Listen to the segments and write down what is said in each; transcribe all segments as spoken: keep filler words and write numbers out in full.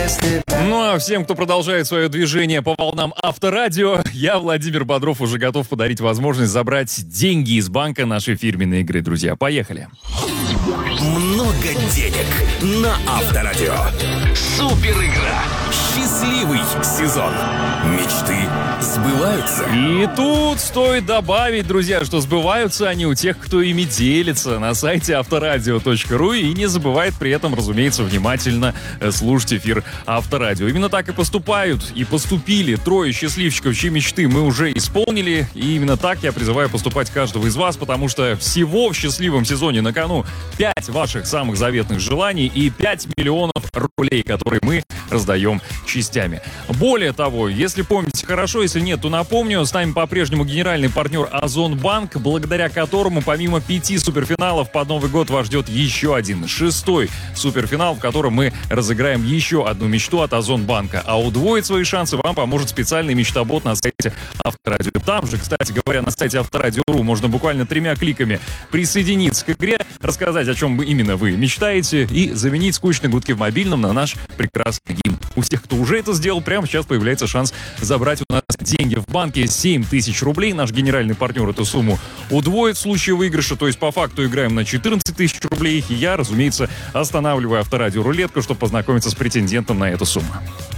Ну а всем, кто продолжает свое движение по волнам Авторадио, я, Владимир Бодров, уже готов подарить возможность забрать деньги из банка нашей фирменной игры. Друзья, поехали. Много денег на Авторадио. Супер игра. Счастливый сезон. Мечты сбываются. И тут стоит добавить, друзья, что сбываются они у тех, кто ими делится на сайте авторадио точка ру, и не забывает при этом, разумеется, внимательно слушать эфир Авторадио. Именно так и поступают, и поступили трое счастливчиков, чьи мечты мы уже исполнили, и именно так я призываю поступать каждого из вас, потому что всего в счастливом сезоне на кону пять ваших самых заветных желаний и пять миллионов рублей, которые мы раздаем частями. Более того, если помните хорошо, если нет, то напомню, с нами по-прежнему генеральный партнер Озонбанк, благодаря которому помимо пяти суперфиналов под Новый год вас ждет еще один, шестой суперфинал, в котором мы разыграем еще одну мечту от Озонбанка. А удвоить свои шансы вам поможет специальный мечтобот на сайте Авторадио. Там же, кстати говоря, на сайте авторадио точка ру можно буквально тремя кликами присоединиться к игре, рассказать, о чем именно вы мечтаете, и заменить скучные гудки в мобильном на наш прекрасный гимн. У тех, кто уже это сделал, прямо сейчас появляется шанс забрать у нас деньги в банке семь тысяч рублей. Наш генеральный партнер эту сумму удвоит в случае выигрыша, то есть по факту играем на четырнадцать тысяч рублей. И я, разумеется, останавливаю Авторадио рулетку, чтобы познакомиться с претендентом на эту сумму.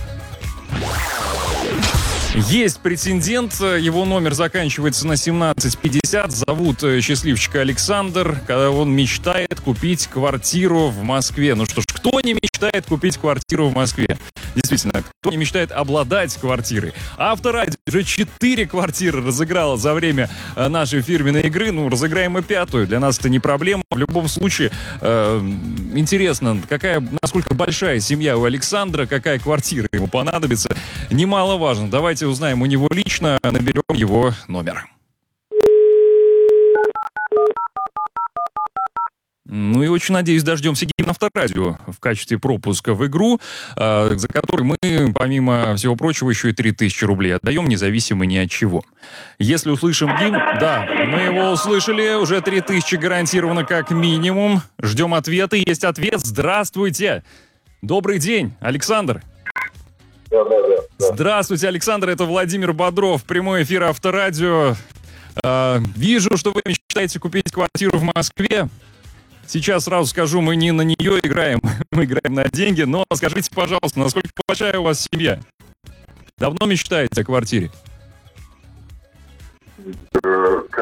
Есть претендент, его номер заканчивается на семнадцать пятьдесят, зовут счастливчика Александр, когда он мечтает купить квартиру в Москве. Ну что ж, кто не мечтает купить квартиру в Москве? Действительно, кто не мечтает обладать квартирой? Авторадио уже четыре квартиры разыграло за время нашей фирменной игры. Ну, разыграем и пятую. Для нас это не проблема. В любом случае, э, интересно, какая, насколько большая семья у Александра, какая квартира ему понадобится. Немаловажно. Давайте узнаем у него лично, наберем его номер. Ну и очень надеюсь, дождемся гимна Авторадио в качестве пропуска в игру, э, за который мы, помимо всего прочего, еще и три тысячи рублей отдаем, независимо ни от чего. Если услышим гимн, да, мы его услышали, уже три тысячи гарантированно как минимум. Ждем ответа, есть ответ. Здравствуйте! Добрый день, Александр. Да, да, да. Здравствуйте, Александр, это Владимир Бодров, прямой эфир Авторадио. Э, вижу, что вы мечтаете купить квартиру в Москве. Сейчас сразу скажу, мы не на нее играем, мы играем на деньги, но скажите, пожалуйста, насколько большая у вас семья? Давно мечтаете о квартире?